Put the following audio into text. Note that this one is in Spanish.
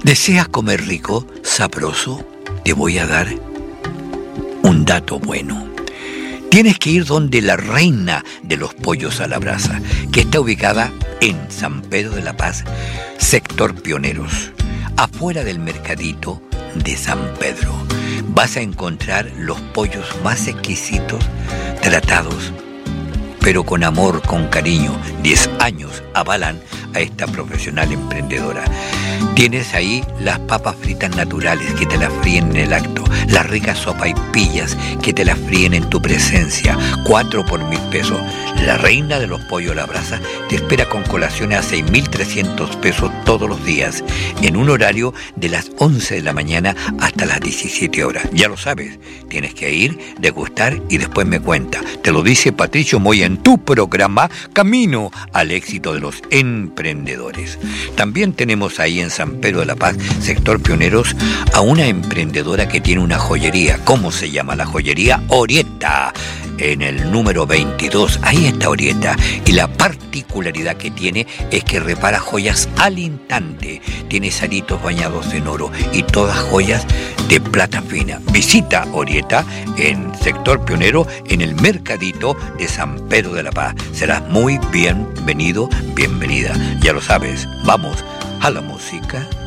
¿Deseas comer rico, sabroso? Te voy a dar un dato bueno. Tienes que ir donde la reina de los pollos a la brasa, que está ubicada en San Pedro de la Paz, sector Pioneros, afuera del mercadito de San Pedro. Vas a encontrar los pollos más exquisitos, tratados, pero con amor, con cariño. 10 años avalan a esta profesional emprendedora. Tienes ahí las papas fritas naturales que te las fríen en el acto, las ricas sopaipillas que te las fríen en tu presencia, 4 por 1.000 pesos. La reina de los pollos a la brasa te espera con colaciones a 6.300 pesos todos los días, en un horario de las 11 de la mañana hasta las 17 horas. Ya lo sabes, tienes que ir, degustar y después me cuenta. Te lo dice Patricio Moya en tu programa Camino al Éxito de los Emprendedores. También tenemos ahí en San Pedro de la Paz, sector Pioneros, a una emprendedora que tiene una joyería. ¿Cómo se llama la joyería? Orieta, en el número 22. Ahí está Orieta, y la particularidad que tiene es que repara joyas al instante. Tiene aritos bañados en oro y todas joyas de plata fina. Visita Orieta en sector Pionero, en el mercadito de San Pedro de la Paz. Serás muy bienvenido, bienvenida. Ya lo sabes, vamos a la música.